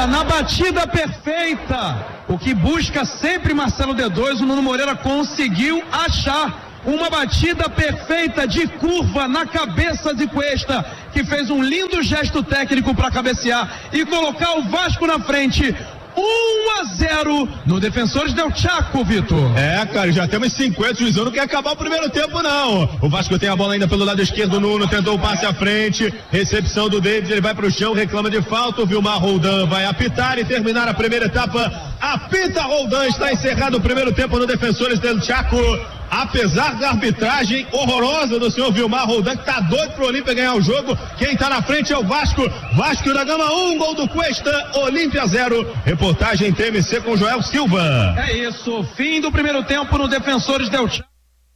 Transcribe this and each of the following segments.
Olha, na batida perfeita, o que busca sempre Marcelo D2, o Nuno Moreira conseguiu achar uma batida perfeita de curva na cabeça de Cuesta, que fez um lindo gesto técnico para cabecear e colocar o Vasco na frente. 1-0 no Defensores del Chaco, Vitor. Cara, já temos 50, o juizão não quer acabar o primeiro tempo, não. O Vasco tem a bola ainda pelo lado esquerdo, Nuno tentou o passe à frente, recepção do David, ele vai pro chão, reclama de falta, o Vilmar Roldan vai apitar e terminar a primeira etapa. Apita Roldan, está encerrado o primeiro tempo no Defensores del Chaco. Apesar da arbitragem horrorosa do senhor Vilmar Roldan, que tá doido pro Olímpia ganhar o jogo, quem tá na frente é o Vasco. Vasco da Gama 1, gol do Cuesta, Olímpia 0. Reportagem TMC com Joel Silva. É isso, fim do primeiro tempo no Defensores del Chaco.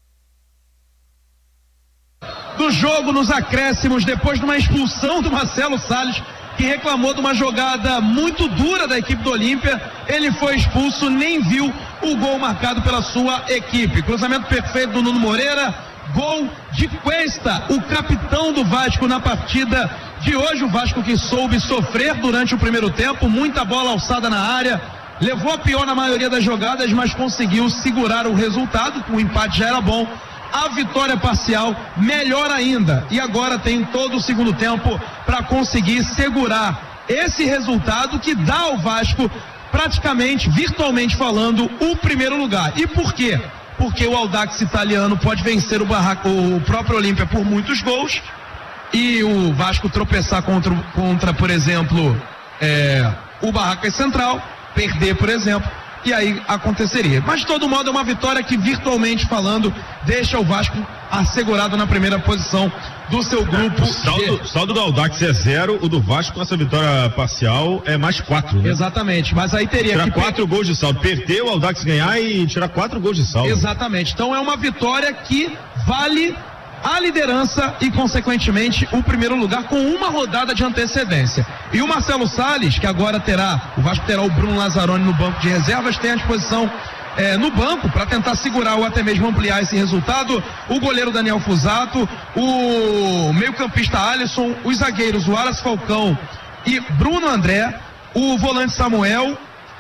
Do jogo nos acréscimos, depois de uma expulsão do Marcelo Salles, que reclamou de uma jogada muito dura da equipe do Olímpia. Ele foi expulso, nem viu o gol marcado pela sua equipe. Cruzamento perfeito do Nuno Moreira, gol de Cuesta, o capitão do Vasco na partida de hoje. O Vasco que soube sofrer durante o primeiro tempo, muita bola alçada na área, levou a pior na maioria das jogadas, mas conseguiu segurar o resultado. O empate já era bom, a vitória parcial melhor ainda, e agora tem todo o segundo tempo para conseguir segurar esse resultado que dá ao Vasco, praticamente, virtualmente falando, o primeiro lugar. E por quê? Porque o Audax italiano pode vencer o próprio Olímpia por muitos gols, e o Vasco tropeçar contra por exemplo, o Barracas Central, perder, por exemplo, e aí aconteceria. Mas de todo modo é uma vitória que, virtualmente falando, deixa o Vasco assegurado na primeira posição do seu grupo. O saldo do Audax é 0, o do Vasco com essa vitória parcial é mais 4, né? Exatamente, mas aí teria tirar que 4 gols de saldo, perder o Audax ganhar e tirar 4 gols de saldo. Exatamente, então é uma vitória que vale a liderança e, consequentemente, o primeiro lugar com uma rodada de antecedência. E o Marcelo Salles, que agora o Vasco terá o Bruno Lazzaroni no banco de reservas, tem à disposição no banco para tentar segurar ou até mesmo ampliar esse resultado o goleiro Daniel Fusato, o meio-campista Alisson, os zagueiros Wallace Falcão e Bruno André, o volante Samuel,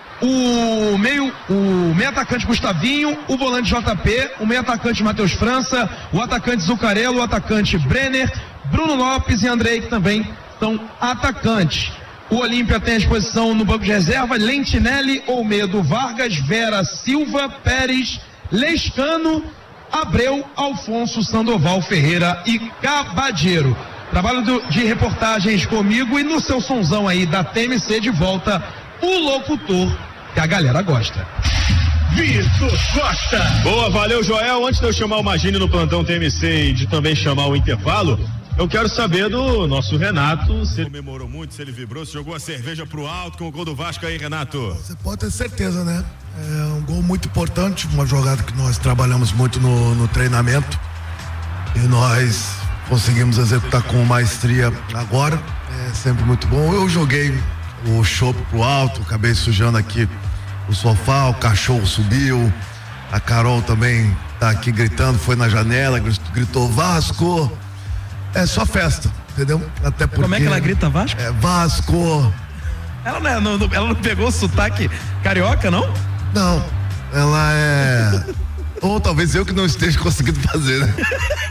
o meio-atacante Gustavinho, o volante JP, o meio-atacante Matheus França, o atacante Zuccarello, o atacante Brenner, Bruno Lopes e Andrei, que também são atacantes. O Olímpia tem à disposição no banco de reserva Lentinelli, Olmedo, Vargas, Vera, Silva, Pérez, Lescano, Abreu, Alfonso, Sandoval, Ferreira e Cabadeiro. Trabalho de reportagens comigo e no seu sonzão aí da TMC, de volta o locutor que a galera gosta. Vitor Costa. Boa, valeu, Joel. Antes de eu chamar o Magini no plantão TMC e de também chamar o intervalo, eu quero saber do nosso Renato. Se ele comemorou muito, se ele vibrou, se jogou a cerveja pro alto com o gol do Vasco aí, Renato. Você pode ter certeza, né? É um gol muito importante, uma jogada que nós trabalhamos muito no treinamento e nós conseguimos executar com maestria agora. É sempre muito bom. Eu joguei o chopp pro alto, acabei sujando aqui o sofá, o cachorro subiu, a Carol também tá aqui gritando, foi na janela, gritou Vasco. É só festa, entendeu? Até porque... Como é que ela grita Vasco? É Vasco. Ela não pegou o sotaque carioca, não? Não, ela é... Ou talvez eu que não esteja conseguindo fazer, né?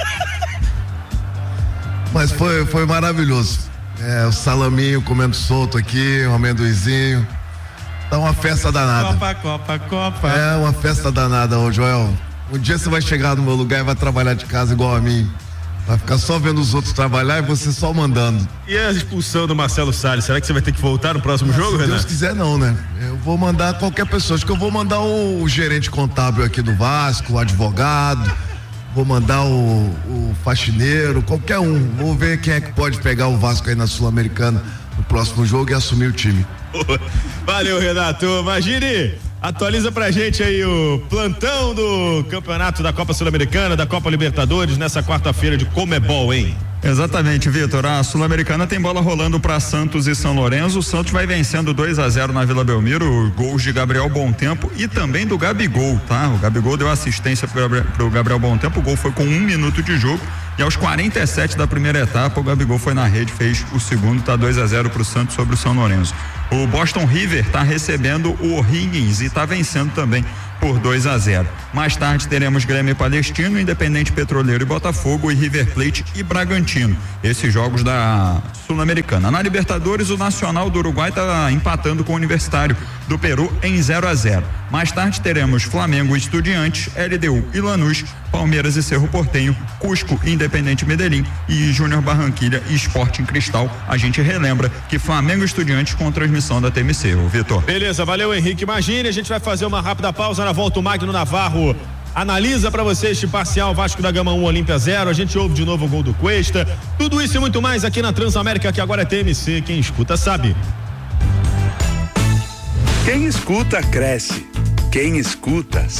Mas foi maravilhoso. O salaminho comendo solto aqui, um amendoizinho. Tá uma festa danada. Copa. É uma festa danada, ô Joel. Um dia você vai chegar no meu lugar e vai trabalhar de casa igual a mim. Vai ficar só vendo os outros trabalhar e você só mandando. E a expulsão do Marcelo Salles, será que você vai ter que voltar no próximo jogo, Renato? Se Deus quiser não, né? Eu vou mandar qualquer pessoa, acho que eu vou mandar o gerente contábil aqui do Vasco, o advogado, vou mandar o faxineiro, qualquer um. Vou ver quem é que pode pegar o Vasco aí na Sul-Americana no próximo jogo e assumir o time. Valeu, Renato. Magini, atualiza pra gente aí o plantão do campeonato da Copa Sul-Americana, da Copa Libertadores, nessa quarta-feira de Comebol, hein? Exatamente, Vitor. A Sul-Americana tem bola rolando para Santos e São Lourenço. O Santos vai vencendo 2-0 na Vila Belmiro, gols de Gabriel Bontempo e também do Gabigol, tá? O Gabigol deu assistência pro Gabriel Bontempo, o gol foi com 1 minuto de jogo. E aos 47 da primeira etapa, o Gabigol foi na rede, fez o segundo, tá 2-0 pro Santos sobre o São Lourenço. O Boston River tá recebendo o O'Higgins e tá vencendo também por 2-0. Mais tarde teremos Grêmio e Palestino, Independente Petroleiro e Botafogo, e River Plate e Bragantino. Esses jogos da Sul-Americana. Na Libertadores, o Nacional do Uruguai está empatando com o Universitário do Peru em 0-0. Mais tarde teremos Flamengo e Estudiantes, LDU e Lanús, Palmeiras e Cerro Porteño, Cusco e Independente Medellín e Júnior Barranquilha e Sporting Cristal. A gente relembra que Flamengo e Estudiantes com transmissão da TMC, o Vitor. Beleza, valeu Henrique. Imagine, a gente vai fazer uma rápida pausa. Na volta o Magno Navarro analisa para você este parcial Vasco da Gama 1, Olímpia 0. A gente ouve de novo o gol do Cuesta. Tudo isso e muito mais aqui na Transamérica, que agora é TMC. Quem escuta sabe. Quem escuta cresce. Quem escuta